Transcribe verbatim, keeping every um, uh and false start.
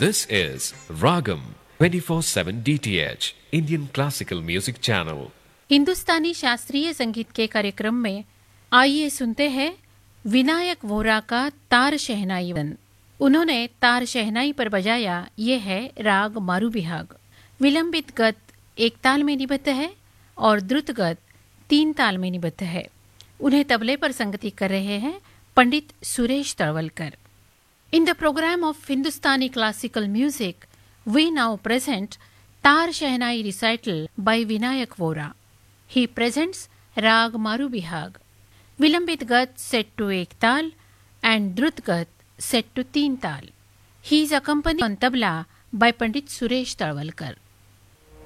This is Ragam twenty-four seven D T H Indian Classical Music Channel. हिंदुस्तानी शास्त्रीय संगीत के कार्यक्रम में आइए सुनते हैं विनायक वोरा का तार शहनाई। उन्होंने तार शहनाई पर बजाया ये है राग मारूबिहाग। विलंबित गत एक ताल में निबद्ध है और द्रुत गत तीन ताल में निबद्ध है। उन्हें तबले पर संगति कर रहे हैं पंडित Suresh Talwalkar. In the program of Hindustani classical music, we now present Tar Shehnai recital by Vinayak Vora. He presents Rag Marubihag, Vilambit Gat set to ek tal and Drut Gat set to teen tal. He is accompanied on tabla by Pandit Suresh Talwalkar.